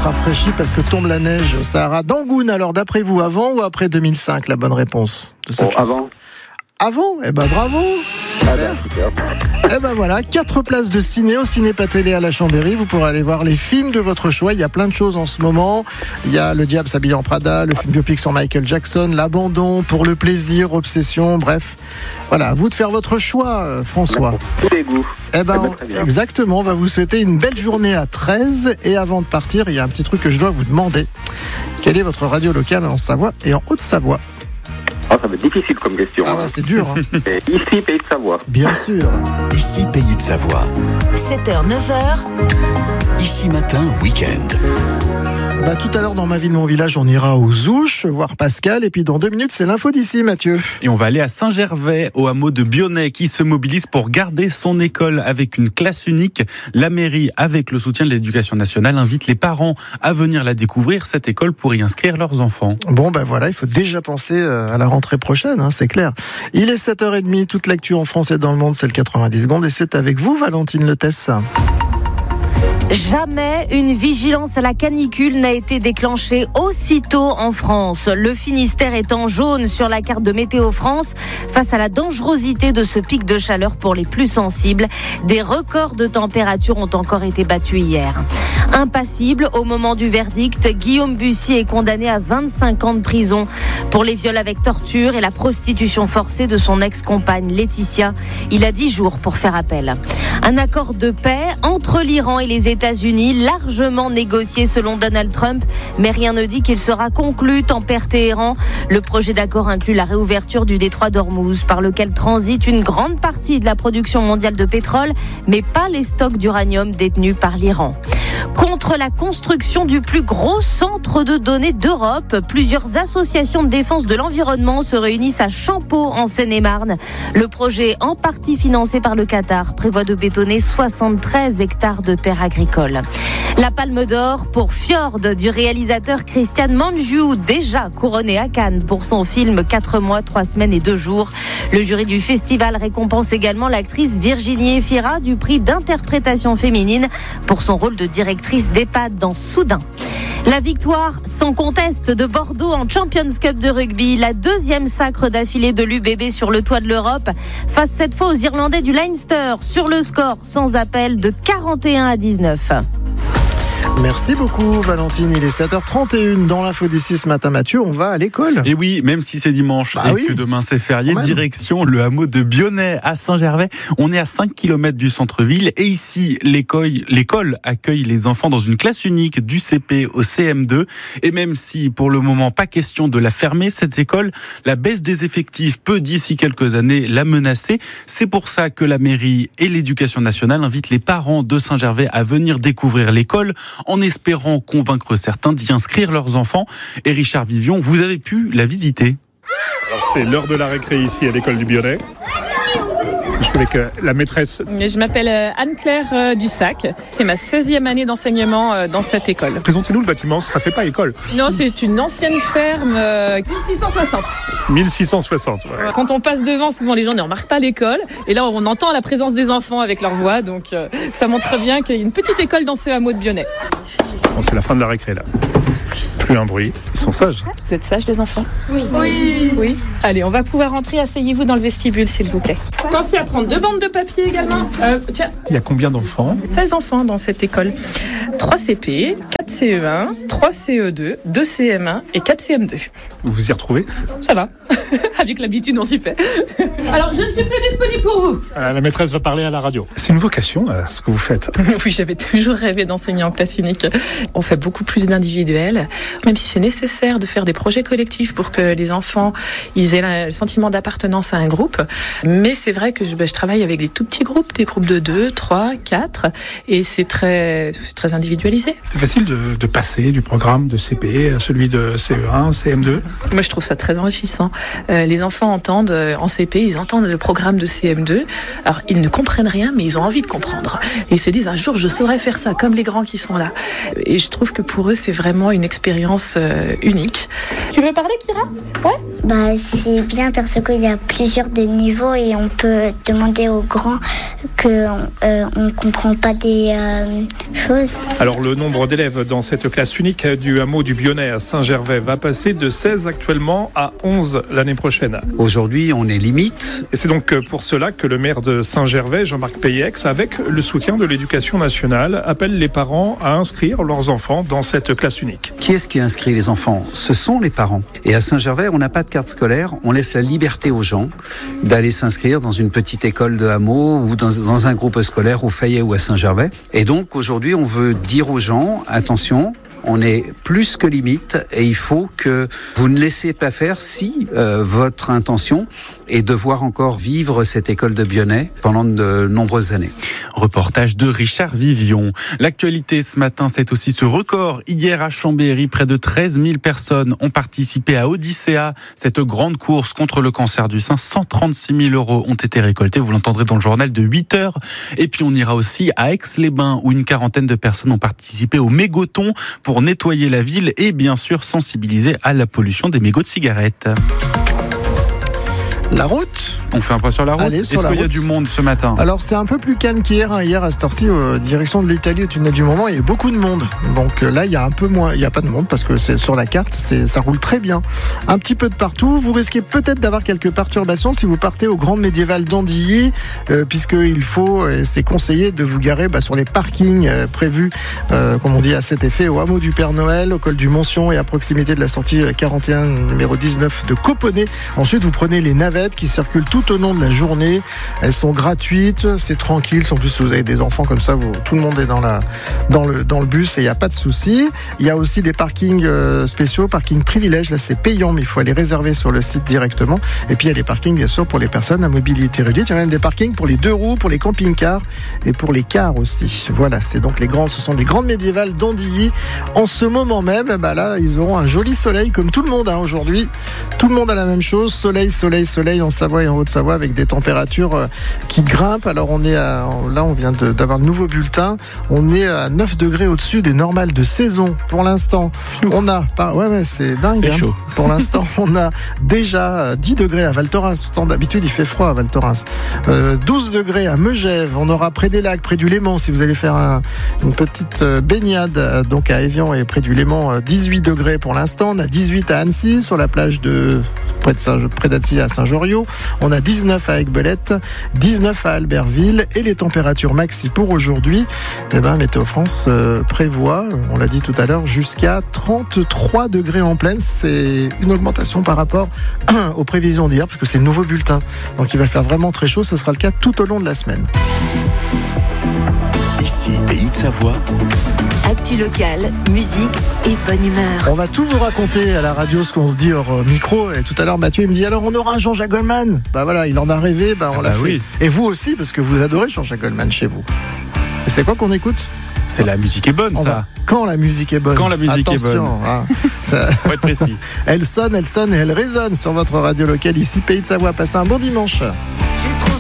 rafraîchi parce que tombe la neige. Sahara d'Angoune, alors d'après vous, avant ou après 2005, la bonne réponse de cette chanson? Avant. Avant? Eh ben bravo! Super! Eh ben voilà, 4 places de ciné au Ciné Pas Télé à la Chambéry. Vous pourrez aller voir les films de votre choix. Il y a plein de choses en ce moment. Il y a Le Diable s'habille en Prada, le film biopic sur Michael Jackson, L'Abandon, Pour le plaisir, Obsession, bref. Voilà, à vous de faire votre choix, François. Tous les goûts. Eh ben, exactement, on va vous souhaiter une belle journée à 13. Et avant de partir, il y a un petit truc que je dois vous demander. Quelle est votre radio locale en Savoie et en Haute-Savoie? Oh, ça va être difficile comme question. Ah ouais, c'est dur. Hein. Ici, Pays de Savoie. Bien sûr. Ici, Pays de Savoie. 7h, 9h. Ici matin, week-end. Bah, tout à l'heure, dans Ma ville, mon village, on ira aux Ouches, voir Pascal. Et puis, dans 2 minutes, c'est l'info d'ici, Mathieu. Et on va aller à Saint-Gervais, au hameau de Bionnet, qui se mobilise pour garder son école avec une classe unique. La mairie, avec le soutien de l'Éducation nationale, invite les parents à venir la découvrir, cette école, pour y inscrire leurs enfants. Bon, ben voilà, il faut déjà penser à la rentrée prochaine, hein, c'est clair. Il est 7h30, toute l'actu en France et dans le monde, c'est le 90 secondes. Et c'est avec vous, Valentine Letesse. Jamais une vigilance à la canicule n'a été déclenchée aussitôt en France. Le Finistère est en jaune sur la carte de Météo France face à la dangerosité de ce pic de chaleur pour les plus sensibles. Des records de température ont encore été battus hier. Impassible au moment du verdict, Guillaume Bussy est condamné à 25 ans de prison pour les viols avec torture et la prostitution forcée de son ex-compagne Laetitia. Il a 10 jours pour faire appel. Un accord de paix entre l'Iran et les États-Unis, largement négocié selon Donald Trump, mais rien ne dit qu'il sera conclu, tempère Téhéran. Le projet d'accord inclut la réouverture du détroit d'Ormuz, par lequel transite une grande partie de la production mondiale de pétrole, mais pas les stocks d'uranium détenus par l'Iran. Contre la construction du plus gros centre de données d'Europe, plusieurs associations de défense de l'environnement se réunissent à Champeaux, en Seine-et-Marne. Le projet, en partie financé par le Qatar, prévoit de bétonner 73 hectares de terres agricoles. La Palme d'Or pour Fjord du réalisateur Christian Mangiu, déjà couronné à Cannes pour son film 4 mois, 3 semaines et 2 jours. Le jury du festival récompense également l'actrice Virginie Efira du prix d'interprétation féminine pour son rôle de directrice d'EHPAD dans Soudain. La victoire sans conteste de Bordeaux en Champions Cup de rugby, la 2e sacre d'affilée de l'UBB sur le toit de l'Europe, face cette fois aux Irlandais du Leinster sur le score sans appel de 41-19. Merci beaucoup, Valentine. Il est 7h31 dans l'info d'ici ce matin, Mathieu. On va à l'école. Et oui, même si c'est dimanche que demain c'est férié, direction le hameau de Bionnet à Saint-Gervais. On est à 5 km du centre-ville et ici, l'école accueille les enfants dans une classe unique du CP au CM2. Et même si pour le moment pas question de la fermer, cette école, la baisse des effectifs peut d'ici quelques années la menacer. C'est pour ça que la mairie et l'Éducation nationale invitent les parents de Saint-Gervais à venir découvrir l'école, en espérant convaincre certains d'y inscrire leurs enfants. Et Richard Vivion, vous avez pu la visiter. Alors c'est l'heure de la récré ici à l'école du Bionnet. Je voulais que la maîtresse... Je m'appelle Anne-Claire Dussac. C'est ma 16e année d'enseignement dans cette école. Présentez-nous le bâtiment, ça fait pas école. Non, c'est une ancienne ferme 1660. 1660, ouais. Quand on passe devant, souvent les gens ne remarquent pas l'école. Et là, on entend la présence des enfants avec leur voix. Donc ça montre bien qu'il y a une petite école dans ce hameau de Bionnet. Bon, c'est la fin de la récré là. Plus un bruit. Ils sont sages. Vous êtes sages les enfants ? Oui. Allez, on va pouvoir rentrer. Asseyez-vous dans le vestibule s'il vous plaît. Pensez à prendre 2 bandes de papier également. Il y a combien d'enfants ? 16 enfants dans cette école. 3 CP, 4 CE1, 3 CE2, 2 CM1 et 4 CM2. Vous vous y retrouvez ? Ça va. Avec l'habitude, on s'y fait. Alors, je ne suis plus disponible pour vous. La maîtresse va parler à la radio. C'est une vocation, ce que vous faites. Oui, j'avais toujours rêvé d'enseigner en classe unique. On fait beaucoup plus d'individuels, même si c'est nécessaire de faire des projets collectifs pour que les enfants ils aient le sentiment d'appartenance à un groupe. Mais c'est vrai que je travaille avec des tout petits groupes, des groupes de 2, 3, 4, et c'est très individualisé. C'est facile de passer du programme de CP à celui de CE1, CM2. Moi, je trouve ça très enrichissant. Les enfants entendent en CP, ils entendent le programme de CM2. Alors, ils ne comprennent rien, mais ils ont envie de comprendre. Et ils se disent, un jour, je saurais faire ça, comme les grands qui sont là. Et je trouve que pour eux, c'est vraiment une expérience unique. Tu veux parler, Kira? Ouais. C'est bien parce qu'il y a plusieurs de niveaux et on peut demander aux grands qu'on ne comprend pas des choses. Alors le nombre d'élèves dans cette classe unique du hameau du Bionnet à Saint-Gervais va passer de 16 actuellement à 11 l'année prochaine. Aujourd'hui, on est limite. Et c'est donc pour cela que le maire de Saint-Gervais, Jean-Marc Peyex, avec le soutien de l'Éducation nationale, appelle les parents à inscrire leurs enfants dans cette classe unique. Qui est-ce qui inscrit les enfants? Ce sont les parents. Et à Saint-Gervais, on n'a pas de carte scolaire. On laisse la liberté aux gens d'aller s'inscrire dans une petite école de hameau ou dans un groupe scolaire au Fayet ou à Saint-Gervais. Et donc aujourd'hui, on veut dire aux gens, attention, on est plus que limite et il faut que vous ne laissez pas faire si votre intention est de voir encore vivre cette école de Bionnet pendant de nombreuses années. Reportage de Richard Vivion. L'actualité ce matin, c'est aussi ce record. Hier à Chambéry, près de 13 000 personnes ont participé à Odyssea, cette grande course contre le cancer du sein. 136 000 € ont été récoltés, vous l'entendrez dans le journal de 8h. Et puis on ira aussi à Aix-les-Bains, où une quarantaine de personnes ont participé au mégoton pour nettoyer la ville et bien sûr sensibiliser à la pollution des mégots de cigarettes. La route. On fait un point sur la route. Est-ce qu'il y a du monde ce matin? Alors c'est un peu plus calme qu'hier. Hier à cette heure-ci, direction de l'Italie, au tunnel du Moment, il y a beaucoup de monde. Donc là, il y a un peu moins. Il n'y a pas de monde parce que c'est sur la carte, ça roule très bien. Un petit peu de partout. Vous risquez peut-être d'avoir quelques perturbations si vous partez au Grand Médiéval d'Andilly, puisqu'il faut, c'est conseillé de vous garer sur les parkings prévus, comme on dit à cet effet, au hameau du Père Noël, au col du Moncion et à proximité de la sortie 41 numéro 19 de Coponnet. Ensuite, vous prenez les navettes qui circulent tout au long de la journée. Elles sont gratuites, c'est tranquille. En plus, si vous avez des enfants comme ça, tout le monde est dans le bus et il n'y a pas de souci. Il y a aussi des parkings spéciaux, parkings privilèges. Là, c'est payant, mais il faut aller réserver sur le site directement. Et puis, il y a des parkings, bien sûr, pour les personnes à mobilité réduite. Il y a même des parkings pour les 2 roues, pour les camping-cars et pour les cars aussi. Voilà, ce sont des grandes médiévales d'Andilly. En ce moment même, là, ils auront un joli soleil, comme tout le monde aujourd'hui. Tout le monde a la même chose. Soleil en Savoie et en Haute-Savoie avec des températures qui grimpent. Alors on vient d'avoir de nouveaux bulletins. On est à 9 degrés au-dessus des normales de saison. Pour l'instant, on a c'est dingue. C'est chaud. Pour l'instant, on a déjà 10 degrés à Val Thorens. Pourtant, d'habitude, il fait froid à Val Thorens. 12 degrés à Megève. On aura près des lacs, près du Léman, si vous allez faire une petite baignade, donc à Évian et près du Léman, 18 degrés pour l'instant. On a 18 à Annecy, sur la plage près d'Annecy à Saint-Joriot. On a 19 à Aiguebelette, 19 à Albertville et les températures maxi pour aujourd'hui, Météo France prévoit, on l'a dit tout à l'heure, jusqu'à 33 degrés en pleine. C'est une augmentation par rapport aux prévisions d'hier parce que c'est le nouveau bulletin. Donc il va faire vraiment très chaud, ce sera le cas tout au long de la semaine. Ici, Pays de Savoie. Actu locale, musique et bonne humeur. On va tout vous raconter à la radio, ce qu'on se dit hors micro. Et tout à l'heure, Mathieu il me dit, alors on aura un Jean-Jacques Goldman. Il en a rêvé, on l'a fait. Oui. Et vous aussi, parce que vous adorez Jean-Jacques Goldman chez vous. Et c'est quoi qu'on écoute? C'est la musique est bonne, ça. Quand la musique est bonne. Quand la musique est bonne. Ça... Faut être précis. Elle sonne et elle résonne sur votre radio locale. Ici, Pays de Savoie. Passez un bon dimanche.